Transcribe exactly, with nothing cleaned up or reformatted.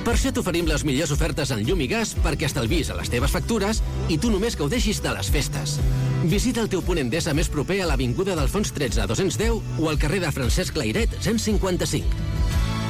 Per això t'oferim les millors ofertes en llum i gas perquè estalvis a les teves factures i tu només gaudeixis de les festes. Visita el teu punt Endesa més proper a l'Avinguda d'Alfons tretze, dos-cents deu o al carrer de Francesc Layret, cent cinquanta-cinc.